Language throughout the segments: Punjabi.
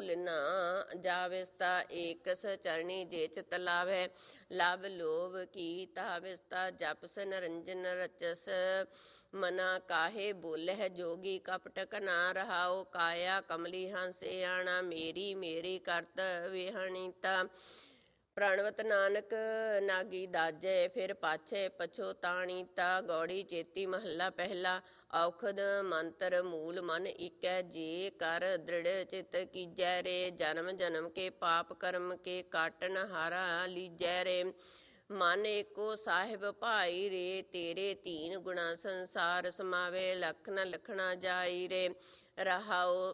ਭੂਲ ਨਾ ਜਾਵਿਸਤਾ। ਏਕਸ ਚਰਣੀ ਜੇ ਚਿਤ ਲਾਵੈ ਲਵ ਲੋਭ ਕੀ ਤਾਵਿਸਤਾ। ਜਪਸ ਨਿਰੰਜਨ ਰਚਸ ਮਨਾ ਕਾਹੇ ਬੋਲਹਿ ਜੋਗੀ। ਕਪਟ ਕਨਾ ਰਹਾਉ ਕਾਇਆ ਕਮਲੀ ਹੰਸੇ ਆਣਾ। ਮੇਰੀ ਮੇਰੀ ਕਰਤ ਵਿਹਣੀਤਾ। ਪ੍ਰਣਵਤ ਨਾਨਕ ਨਾਗੀ ਦਾਜੈ ਫਿਰ ਪਾਛੈ ਪਛੋਤਾਣੀਤਾ। ਗੌੜੀ ਚੇਤੀ ਮਹੱਲਾ ਪਹਿਲਾ। ਔਖਦ ਮੰਤਰ ਮੂਲ ਮਨ ਈਕੈ ਜੇ ਕਰ ਦ੍ਰਿੜ ਚਿਤ ਕੀਜੈ ਰੇ। ਜਨਮ ਜਨਮ ਕੇ ਪਾਪ ਕਰਮ ਕੇ ਕਾਟਨ ਹਾਰਾ ਲੀਜੈ ਰੇ। ਮਨ ਏਕੋ ਸਾਹਿਬ ਭਾਈ ਰੇ ਤੇਰੇ ਤੀਨ ਗੁਣਾ ਸੰਸਾਰ ਸਮਾਵੇ। ਲਖ ਨ ਲਖਣਾ ਜਾਈ ਰੇ ਰਹਾਉ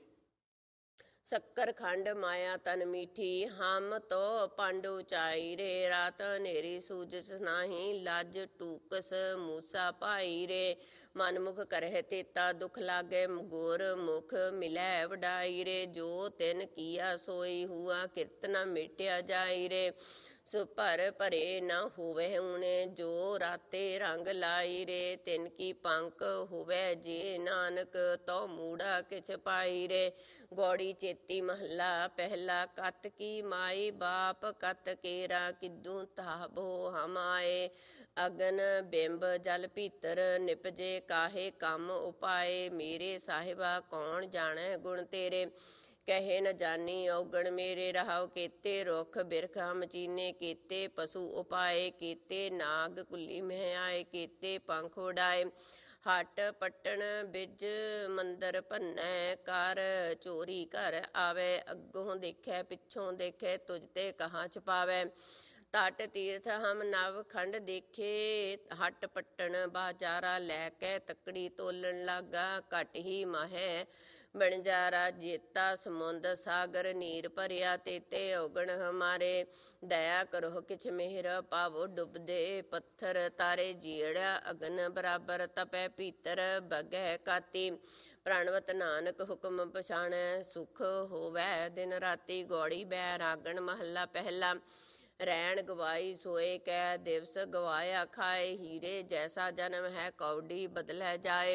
ਸ਼ੱਕਰ ਖੰਡ ਮਾਇਆ ਤਨ ਮੀਠੀ। ਹਮ ਤੋ ਪੰਡ ਉਚਾਈ ਰੇ ਰਾਤ ਹਨੇਰੀ ਸੂਝਸ ਨਾਹੀ। ਲੱਜ ਟੂਕਸ ਮੂਸਾ ਭਾਈ ਰੇ ਮਨ ਮੁਖ ਕਰਹਿ ਤੇਤਾ ਦੁਖ ਲਾਗੇ। ਗੁਰ ਮੁਖ ਮਿਲੈ ਵਡਾਈ ਰੇ ਜੋ ਤਿਨ ਕੀਆ ਸੋਈ ਹੁਆ। ਕਿਰਤ ਨ ਮਿਟਿਆ ਜਾਈ ਰੇ ਸੋ ਭਰ ਭਰੇ ਨ ਹੋਵੈ ਊਣੇ। ਜੋ ਰਾਤੇ ਰੰਗ ਲਾਈ ਰੇ ਤਿਨ ਕੀ ਪੰਕ ਹੋਵੈ ਜੇ ਨਾਨਕ ਤੋ ਮੂੜਾ ਕਿਛ ਪਾਈ ਰੇ। ਗੌੜੀ ਚੇਤੀ ਮਹੱਲਾ ਪਹਿਲਾ। ਕਤ ਕੀ ਮਾਈ ਬਾਪ ਕਤ ਕੇਰਾ ਕਿਦੂ ਤਾਬੋ ਹਮ ਆਏ। ਅਗਨ ਬਿੰਬ ਜਲ ਭੀਤਰ ਨਿਪਜੇ ਕਾਹੇ ਕੰਮ ਉਪਾਏ। ਮੇਰੇ ਸਾਹਿਬਾ ਕੌਣ ਜਾਣੈ ਗੁਣ ਤੇਰੇ ਕਹੇ ਨ ਜਾਨੀ ਔਗਣ ਮੇਰੇ। ਰਹਾਉ ਕੇਤੇ ਰੁੱਖ ਬਿਰਖ ਹਮ ਚੀਨੇ ਕੇਤੇ ਪਸ਼ੂ ਉਪਾਏ। ਕੇਤੇ ਨਾਗ ਕੁੱਲੀ ਮਹਿ ਆਏ ਕੇਤੇ ਪੰਖ ਉਡਾਏ। ਹੱਟ ਪੱਟਣ ਬਿਜ ਮੰਦਰ ਭੰਨੈ ਕਰ ਚੋਰੀ ਘਰ ਆਵੈ। ਅੱਗੋਂ ਦੇਖੈ ਪਿੱਛੋਂ ਦੇਖੈ ਤੁਝ ਤੇ ਕਹਾਂ ਛੁਪਾਵੈ। ਤਟ ਤੀਰਥ ਹਮ ਨਵ ਖੰਡ ਦੇਖੇ ਹੱਟ ਪੱਟਣ ਬਾਜਾਰਾ। ਲੈ ਕੇ ਤੱਕੜੀ ਤੋਲਣ ਲਾਗਾ ਘਟ ਹੀ ਮਾਹੈ ਬਣਜਾਰਾ। ਜੇਤਾ ਸਮੁੰਦ ਸਾਗਰ ਨੀਰ ਭਰਿਆ ਤੇਤੇ ਔਗਣ ਹਮਾਰੇ। ਦਇਆ ਕਰੋ ਕਿਛ ਮਿਹਰ ਪਾਵੋ ਡੁੱਬਦੇ ਪੱਥਰ ਤਾਰੇ। ਜੀੜਾ ਅਗਨ ਬਰਾਬਰ ਤਪੈ ਭੀਤਰ ਬਗੈ ਕਾਤੀ। ਪ੍ਰਣਵਤ ਨਾਨਕ ਹੁਕਮ ਪਛਾਣੈ ਸੁਖ ਹੋਵੈ ਦਿਨ ਰਾਤੀ। ਗੌੜੀ ਬੈਰਾਗਣ ਮਹੱਲਾ ਪਹਿਲਾ। ਰੈਣ ਗਵਾਈ ਸੋਏ ਕੈ ਦਿਵਸ ਗਵਾਇਆ ਖਾਏ। ਹੀਰੇ ਜੈਸਾ ਜਨਮ ਹੈ ਕੌਡੀ ਬਦਲੈ ਜਾਏ।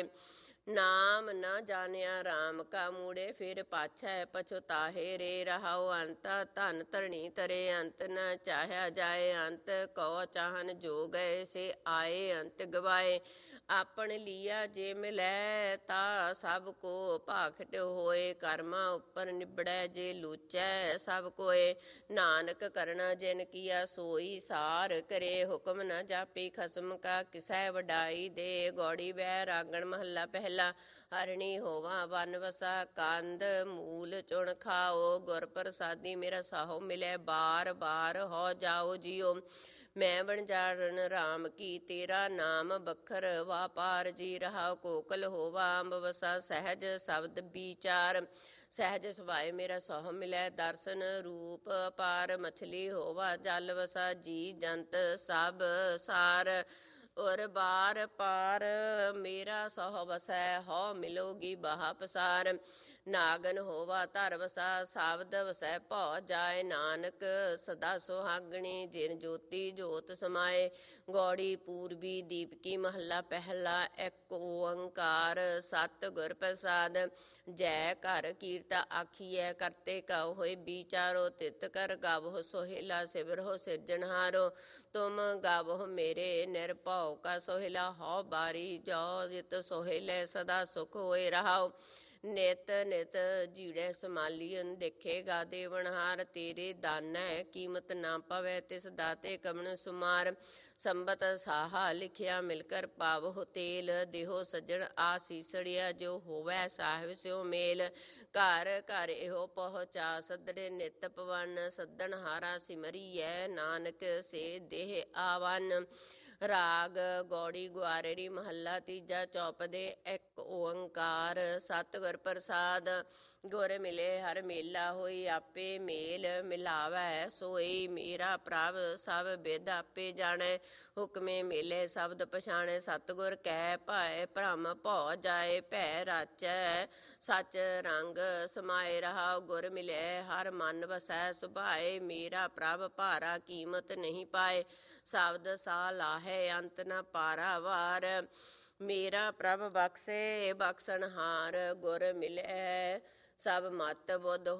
ਨਾਮ ਨ ਜਾਣਿਆ ਰਾਮ ਕਾ ਮੂੜੇ ਫਿਰ ਪਾਛੈ ਪਛੁਤਾਹੇ ਰੇ। ਰਹਾਉ ਅੰਤ ਧਨ ਧਰਣੀ ਤਰੇ ਅੰਤ ਨ ਚਾਹਿਆ ਜਾਏ। ਅੰਤ ਕਉ ਚਾਹਨ ਜੋ ਗਏ ਸੇ ਆਏ ਅੰਤ ਗਵਾਏ। ਆਪਣ ਲੀਆ ਜੇ ਮਿਲੈ ਤਾ ਸਭ ਕੋ ਭਾਖਟ ਹੋਏ। ਕਰਮਾਂ ਉੱਪਰ ਨਿਬੜੈ ਜੇ ਲੂਚੈ ਸਭ ਕੋਏ। ਨਾਨਕ ਕਰਣਾ ਜਿਨ ਕੀਆ ਸੋਈ ਸਾਰ ਕਰੇ। ਹੁਕਮ ਨ ਜਾਪੀ ਖਸਮ ਕਾ ਕਿਸੈ ਵਡਾਈ ਦੇ। ਗੌੜੀ ਬੈਰਾਗਣ ਮਹੱਲਾ ਪਹਿਲਾ। ਹਰਣੀ ਹੋਵਾ ਵਨ ਵਸਾ ਕੰਦ ਮੂਲ ਚੁਣ ਖਾਓ। ਗੁਰ ਪ੍ਰਸਾਦੀ ਮੇਰਾ ਸਾਹੋ ਮਿਲੈ ਬਾਰ ਬਾਰ ਹੋ ਜਾਓ ਜੀਓ। ਮੈਂ ਵਣਜਾਰਨ ਰਾਮ ਕੀ ਤੇਰਾ ਨਾਮ ਬਖਰ ਵਾਪਾਰ ਜੀ। ਰਹਾਉ ਕੋਕਲ ਹੋਵਾ ਅੰਬ ਵਸਾ ਸਹਿਜ ਸ਼ਬਦ ਵਿਚਾਰ। ਸਹਿਜ ਸੁਭਾਏ ਮੇਰਾ ਸਹੁ ਮਿਲੈ ਦਰਸ਼ਨ ਰੂਪ ਅਪਾਰ। ਮਛਲੀ ਹੋਵਾ ਜਲ ਵਸਾ ਜੀ ਜੰਤ ਸਭ ਸਾਰ। ਔਰ ਬਾਰ ਪਾਰ ਮੇਰਾ ਸਹੁ ਵਸੈ ਹੋ ਮਿਲੋਗੀ ਬਾਹ ਪਸਾਰ। ਨਾਗਨ ਹੋਵਾ ਧਰ ਵਸਾ ਸ਼ਬਦ ਵਸੈ ਭਉ ਜਾਏ। ਨਾਨਕ ਸਦਾ ਸੁਹਾਗਣੀ ਜਿਨ ਜੋਤੀ ਜੋਤ ਸਮਾਏ। ਗੌੜੀ ਪੂਰਬੀ ਦੀਪਕੀ ਮਹੱਲਾ ਪਹਿਲਾ। ਇੱਕ ਓੰਕਾਰ ਸਤਿ ਗੁਰ ਪ੍ਰਸਾਦ। ਜੈ ਘਰ ਕੀਰਤਾ ਆਖੀਐ ਕਰਤੇ ਕਉ ਹੋਏ ਵਿਚਾਰੋ। ਤਿਤ ਕਰ ਗਾਵੋ ਸੋਹਿਲਾ ਸਿਵਰਹੁ ਸਿਰਜਣਹਾਰੋ। ਤੁਮ ਗਾਵੋ ਮੇਰੇ ਨਿਰਭਉ ਕਾ ਸੋਹਿਲਾ। ਹਉ ਬਾਰੀ ਜੋ ਜਿਤ ਸੋਹਿਲੇ ਸਦਾ ਸੁਖ ਹੋਏ। ਰਹਾਉ ਨਿਤ ਨਿਤ ਜੀੜੈ ਸਮਾਲੀਅਨ ਦੇਖੇਗਾ ਦੇਵਨਹਾਰ। ਤੇਰੇ ਦਾਨੈ ਕੀਮਤ ਨਾ ਪਵੈ ਤਿਸ ਦਾਤੇ ਕਵਣ ਸੁਮਾਰ। ਸੰਬਤ ਸਾਹਾ ਲਿਖਿਆ ਮਿਲਕਰ ਪਾਵੋ ਤੇਲ। ਦੇਹੋ ਸੱਜਣ ਆਸੀਸੜਿਆ ਜੋ ਹੋਵੈ ਸਾਹਿਬ ਸਿਉ ਮੇਲ। ਘਰ ਘਰ ਇਹੋ ਪਹੁੰਚਾ ਸੱਦੜੇ ਨਿਤ ਪਵਨ। ਸੱਦਣ ਹਾਰਾ ਸਿਮਰੀਐ ਨਾਨਕ ਸੇ ਦੇਹ ਆਵਨ। ਰਾਗ ਗੌੜੀ ਗੁਆਰੇਰੀ ਮਹੱਲਾ ਤੀਜਾ। ਚੌਪਦੇ ਇੱਕ ਓੰਕਾਰ ਸਤਿਗੁਰ ਪ੍ਰਸਾਦ। ਗੁਰ ਮਿਲੇ ਹਰ ਮੇਲਾ ਹੋਈ ਆਪੇ ਮੇਲ ਮਿਲਾਵੈ ਸੋਈ। ਮੇਰਾ ਪ੍ਰਭ ਸਭ ਬਿਧ ਆਪੇ ਜਾਣੈ ਹੁਕਮੇ ਮੇਲੇ ਸ਼ਬਦ ਪਛਾਣੈ। ਸਤਿਗੁਰ ਕੈ ਭੈ ਭ੍ਰਮ ਭਉ ਜਾਏ ਭੈ ਰਾਚੈ ਸਚ ਰੰਗ ਸਮਾਏ। ਰਹਾਉ ਗੁਰ ਮਿਲੇ ਹਰ ਮਨ ਵਸੈ ਸੁਭਾਏ। ਮੇਰਾ ਪ੍ਰਭ ਭਾਰਾ ਕੀਮਤ ਨਹੀਂ ਪਾਏ ਸ਼ਬਦ ਸਾ ਲਾਹੈ ਅੰਤ ਨ ਪਾਰਾਵਾਰ। ਮੇਰਾ ਪ੍ਰਭ ਬਖਸ਼ੇ ਬਖਸ਼ਣਹਾਰ। ਗੁਰ ਮਿਲੇ ਸਭ ਮਤ ਬੁੱਧ